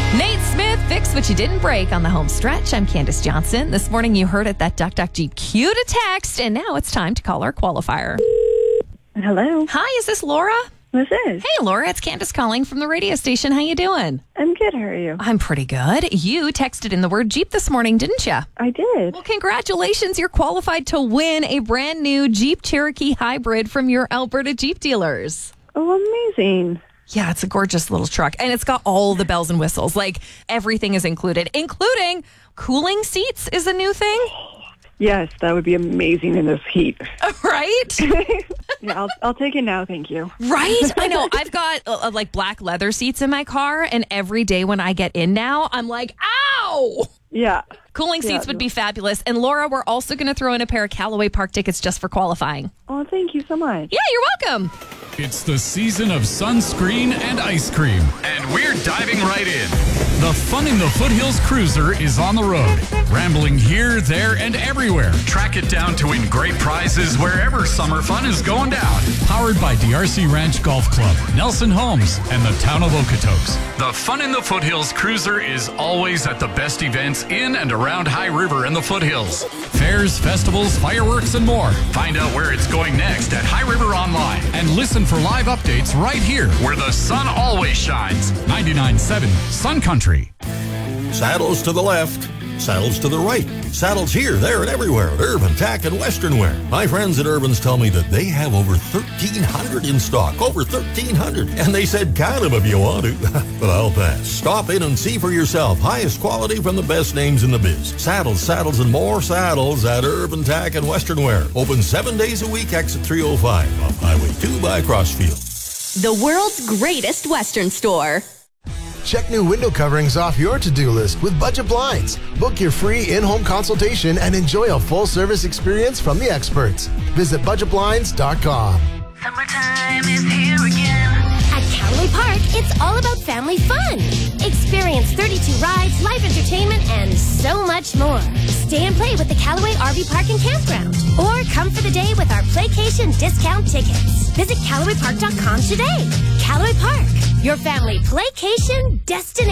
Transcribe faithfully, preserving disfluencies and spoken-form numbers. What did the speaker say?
Nate Smith, fix what you didn't break on the home stretch. I'm Candace Johnson. This morning you heard it, that Duck Duck Jeep cue to text, and now it's time to call our qualifier. Hello. Hi, is this Laura? This is. Hey, Laura, it's Candace calling from the radio station. How you doing? I'm good. How are you? I'm pretty good. You texted in the word Jeep this morning, didn't you? I did. Well, congratulations. You're qualified to win a brand new Jeep Cherokee Hybrid from your Alberta Jeep dealers. Oh, amazing. Yeah, it's a gorgeous little truck, and it's got all the bells and whistles. Like, everything is included, including cooling seats is a new thing. Yes, that would be amazing in this heat. Right? Yeah, I'll, I'll take it now. Thank you. Right? I know. I've got uh, like black leather seats in my car, and every day when I get in now, I'm like, ow! Yeah. Cooling seats Yeah, would no. be fabulous. And Laura, we're also going to throw in a pair of Callaway Park tickets just for qualifying. Oh, thank you so much. Yeah, you're welcome. It's the season of sunscreen and ice cream, and we're diving right in. The Fun in the Foothills Cruiser is on the road, rambling here, there, and everywhere. Track it down to win great prizes wherever summer fun is going down. Powered by D R C Ranch Golf Club, Nelson Homes, and the town of Okotoks. The Fun in the Foothills Cruiser is always at the best events in and around High River and the Foothills. Fairs, festivals, fireworks, and more. Find out where it's going next at High River Online, and listen for live updates right here where the sun always shines. ninety-nine point seven Sun Country. Saddles to the left, saddles to the right, saddles here, there, and everywhere at Urban Tack and Western Wear. My friends at Urban's tell me that they have over thirteen hundred in stock, over thirteen hundred, and they said count them if you want to, but I'll pass. Stop in and see for yourself. Highest quality from the best names in the biz. Saddles, saddles, and more saddles at Urban Tack and Western Wear. Open seven days a week, exit three oh five off Highway two by Crossfield. The world's greatest Western store. Check new window coverings off your to-do list with Budget Blinds. Book your free in-home consultation and enjoy a full-service experience from the experts. Visit budget blinds dot com. Summertime is here again. At Callaway Park, it's all about family fun. Experience thirty-two rides, live entertainment, and so much more. Stay and play with the Callaway R V Park and Campground. Or come for the day with our Playcation discount tickets. Visit Callaway Park dot com today. Callaway Park, your family playcation destination.